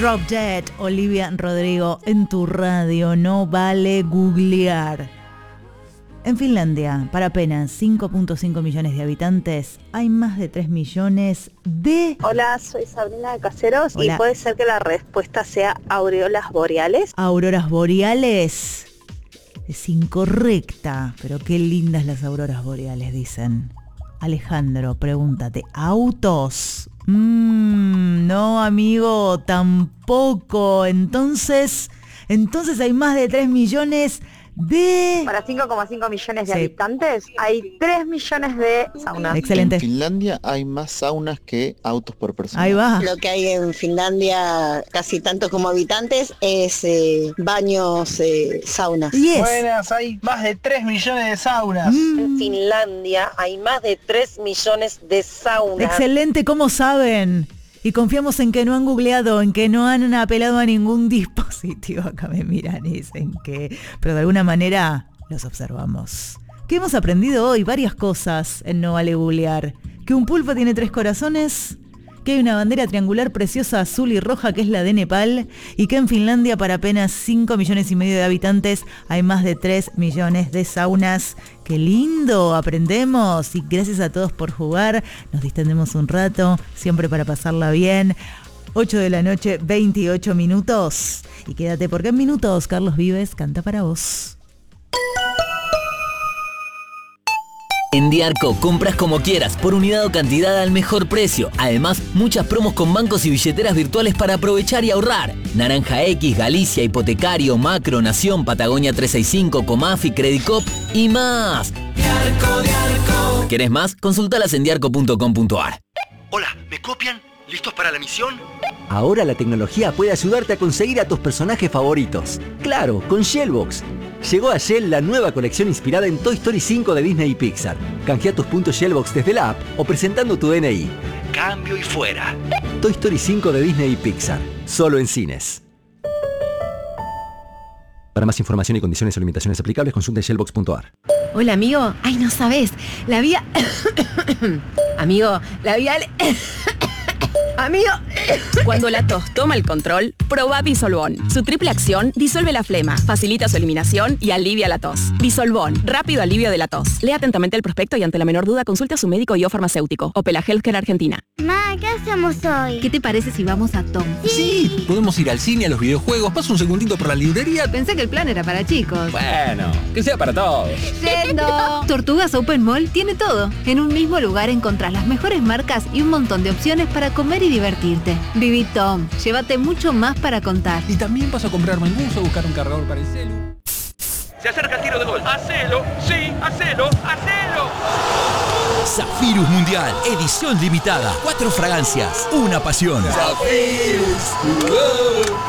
Drop Dead, Olivia Rodrigo, en tu radio, no vale googlear. En Finlandia, para apenas 5.5 millones de habitantes, hay más de 3 millones de... Hola, soy Sabrina de Caseros. Hola. Y puede ser que la respuesta sea aureolas boreales. Auroras boreales. Es incorrecta, pero qué lindas las auroras boreales, dicen. Alejandro, pregúntate, ¿autos? No, amigo, tampoco. Entonces hay más de 3 millones de... Para 5,5 millones de Sí. habitantes, hay 3 millones de saunas. Excelente. En Finlandia hay más saunas que autos por persona. Ahí va. Lo que hay en Finlandia, casi tanto como habitantes, es baños, saunas. Yes. Buenas, hay más de 3 millones de saunas. En Finlandia hay más de 3 millones de saunas. Excelente, ¿cómo saben? Y confiamos en que no han googleado, en que no han apelado a ningún dispositivo. Acá me miran y dicen que... Pero de alguna manera los observamos. ¿Qué hemos aprendido hoy? Varias cosas en No Vale Googlear. Que un pulpo tiene 3 corazones, que hay una bandera triangular preciosa azul y roja que es la de Nepal, y que en Finlandia para apenas 5 millones y medio de habitantes hay más de 3 millones de saunas. ¡Qué lindo! Aprendemos y gracias a todos por jugar. Nos distendemos un rato, siempre para pasarla bien. 8 de la noche, 28 minutos. Y quédate porque en minutos Carlos Vives canta para vos. En Diarco compras como quieras, por unidad o cantidad al mejor precio. Además, muchas promos con bancos y billeteras virtuales para aprovechar y ahorrar. Naranja X, Galicia, Hipotecario, Macro, Nación, Patagonia 365, Comafi, Credicop y más. Diarco. ¿Querés más? Consultalas en diarco.com.ar. Hola, ¿me copian? ¿Listos para la misión? Ahora la tecnología puede ayudarte a conseguir a tus personajes favoritos. Claro, con Shellbox. Llegó a Shell la nueva colección inspirada en Toy Story 5 de Disney y Pixar. Canjea tus puntos Shellbox desde la app o presentando tu DNI. Cambio y fuera. Toy Story 5 de Disney y Pixar. Solo en cines. Para más información y condiciones o limitaciones aplicables, consulte shellbox.ar. Hola, amigo. Ay, no sabes. La vía... Amigo, la vía... Amigo. Cuando la tos toma el control, probá Disolvón. Su triple acción disuelve la flema, facilita su eliminación y alivia la tos. Disolvón, rápido alivio de la tos. Lea atentamente el prospecto y ante la menor duda consulte a su médico y o farmacéutico. Opela Healthcare Argentina. Ma, ¿qué hacemos hoy? ¿Qué te parece si vamos a Tom? Sí, podemos ir al cine, a los videojuegos. Paso un segundito por la librería. Pensé que el plan era para chicos. Bueno, que sea para todos. ¡Yendo! Tortugas Open Mall tiene todo. En un mismo lugar encontrás las mejores marcas y un montón de opciones para comer y divertirte. Viví Tom. Llévate mucho más para contar. Y también paso a comprarme el buzo, buscar un cargador para el celu. Se acerca el tiro de gol. ¡Hacelo! ¡Sí! ¡Hacelo! ¡Hacelo! Zafirus Mundial, edición limitada. 4 fragancias, una pasión. ¡Zafirus!